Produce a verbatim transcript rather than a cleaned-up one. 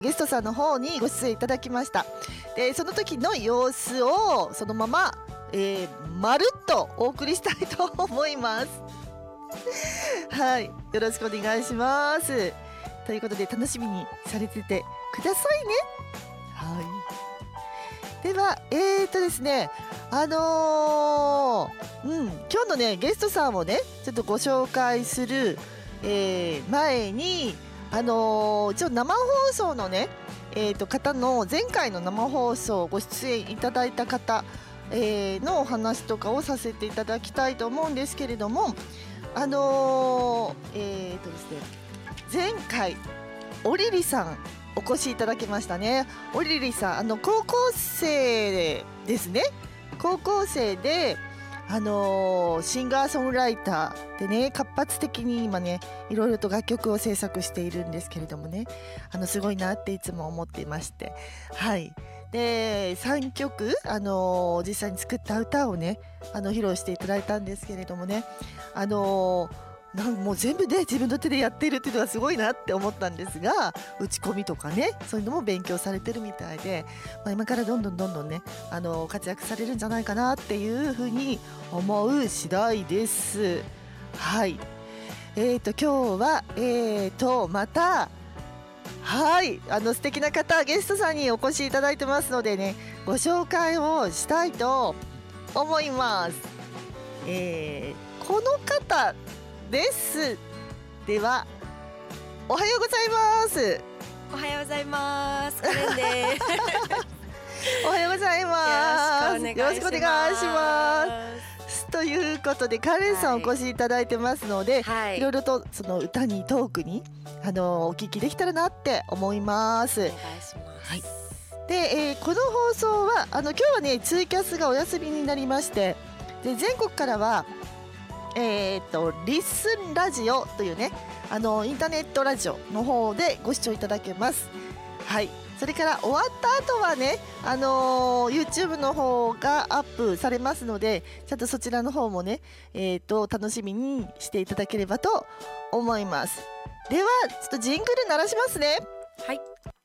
ゲストさんの方にご出演いただきました。でその時の様子をそのまま、えー、まるっとお送りしたいと思いますはい、よろしくお願いします。ということで楽しみにされててくださいね。はい、ではえーとですねあのー、うん今日のねゲストさんをねちょっとご紹介する、えー、前にあのー、一応生放送のね、えー、と方の前回の生放送ご出演いただいた方、えー、のお話とかをさせていただきたいと思うんですけれども、あのー、えーとですね前回おりりさんお越しいただきましたね。おりりさんあの高校生ですね。高校生であのー、シンガーソングライターでね活発的に今ねいろいろと楽曲を制作しているんですけれどもね、あのすごいなっていつも思っていまして、はいでさんきょく、あのー、実際に作った歌をねあの披露していただいたんですけれどもね、あのーなんもう全部で自分の手でやっているっていうのはすごいなって思ったんですが、打ち込みとかねそういうのも勉強されてるみたいで、まあ、今からどんどんどんどんねあの活躍されるんじゃないかなっていうふうに思う次第です。はい、えーと今日はえーとまたはいあの素敵な方ゲストさんにお越しいただいてますのでねご紹介をしたいと思います。えー、この方です。ではおはようございます。 おはようございます。カレンです。 おはようございます。 よろしくお願いします。 ということでカレンさんお越しいただいてますので、はい、いろいろとその歌にトークにあのお聞きできたらなって思います。お願いします。はい、で、えー、この放送はあの今日はねツイキャスがお休みになりまして、で全国からはえー、とリッスンラジオというねあのインターネットラジオの方でご視聴いただけます。はい、それから終わった後はね、あのー、YouTube の方がアップされますのでちょっとそちらの方もね、えー、と楽しみにしていただければと思います。ではちょっとジングル鳴らしますね。 はい。